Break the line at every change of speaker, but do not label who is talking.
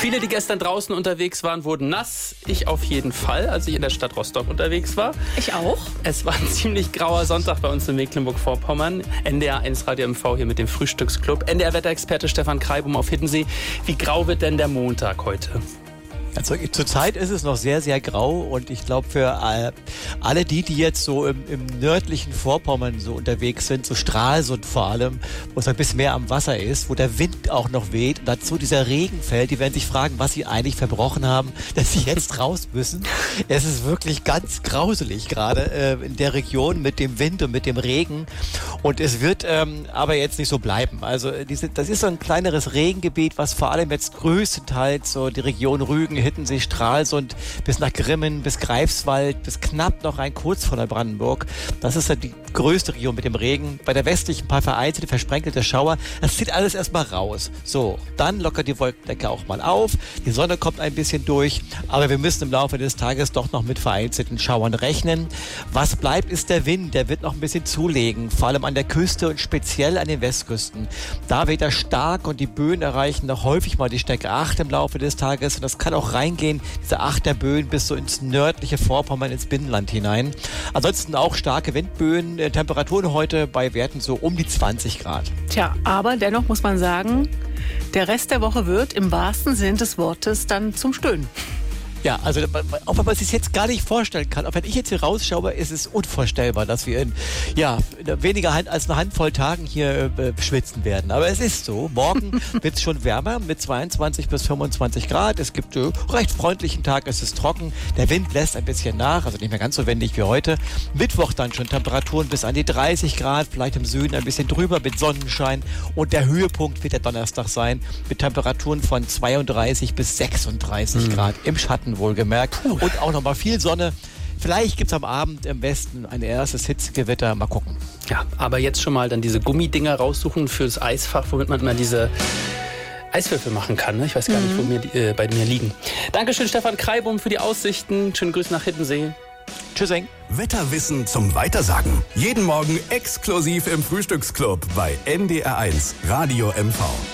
Viele, die gestern draußen unterwegs waren, wurden nass. Ich auf jeden Fall, als ich in der Stadt Rostock unterwegs war.
Ich auch.
Es war ein ziemlich grauer Sonntag bei uns in Mecklenburg-Vorpommern. NDR 1 Radio MV hier mit dem Frühstücksclub. NDR-Wetterexperte Stefan Kreibum auf Hiddensee. Wie grau wird denn der Montag heute?
Also zurzeit ist es noch sehr, sehr grau und ich glaube für alle die jetzt so im nördlichen Vorpommern so unterwegs sind, so Stralsund vor allem, wo es ein bisschen mehr am Wasser ist, wo der Wind auch noch weht und dazu dieser Regen fällt, die werden sich fragen, was sie eigentlich verbrochen haben, dass sie jetzt raus müssen. Es ist wirklich ganz grauselig gerade in der Region mit dem Wind und mit dem Regen und es wird aber jetzt nicht so bleiben. Also das ist so ein kleineres Regengebiet, was vor allem jetzt größtenteils so die Region Rügen, Hiddensee, Stralsund bis nach Grimmen, bis Greifswald, bis knapp noch rein kurz vor Neubrandenburg. Das ist ja die größte Region mit dem Regen. Bei der westlichen ein paar vereinzelte, versprenkelte Schauer. Das zieht alles erstmal raus. So, dann lockert die Wolkendecke auch mal auf. Die Sonne kommt ein bisschen durch. Aber wir müssen im Laufe des Tages doch noch mit vereinzelten Schauern rechnen. Was bleibt, ist der Wind. Der wird noch ein bisschen zulegen. Vor allem an der Küste und speziell an den Westküsten. Da weht er stark und die Böen erreichen noch häufig mal die Stärke 8 im Laufe des Tages. Und das kann auch reingehen, diese 8er Böen bis so ins nördliche Vorpommern, ins Binnenland hinein. Ansonsten auch starke Windböen, Temperaturen heute bei Werten so um die 20 Grad.
Tja, aber dennoch muss man sagen, der Rest der Woche wird im wahrsten Sinn des Wortes dann zum Stöhnen.
Ja, also auch wenn man sich jetzt gar nicht vorstellen kann, auch wenn ich jetzt hier rausschaue, ist es unvorstellbar, dass wir in weniger als eine Handvoll Tagen hier schwitzen werden. Aber es ist so. Morgen wird es schon wärmer mit 22 bis 25 Grad. Es gibt recht freundlichen Tag, es ist trocken. Der Wind lässt ein bisschen nach, also nicht mehr ganz so windig wie heute. Mittwoch dann schon Temperaturen bis an die 30 Grad, vielleicht im Süden ein bisschen drüber mit Sonnenschein. Und der Höhepunkt wird der Donnerstag sein mit Temperaturen von 32 bis 36 Grad im Schatten wohlgemerkt. Und auch nochmal viel Sonne. Vielleicht gibt es am Abend im Westen ein erstes Hitzegewitter. Mal gucken.
Ja, aber jetzt schon mal dann diese Gummidinger raussuchen fürs Eisfach, womit man immer diese Eiswürfel machen kann. Ne? Ich weiß gar nicht, wo bei mir liegen. Dankeschön, Stefan Kreibum, für die Aussichten. Schönen Grüße nach Hiddensee.
Tschüssing.
Wetterwissen zum Weitersagen. Jeden Morgen exklusiv im Frühstücksclub bei NDR 1 Radio MV.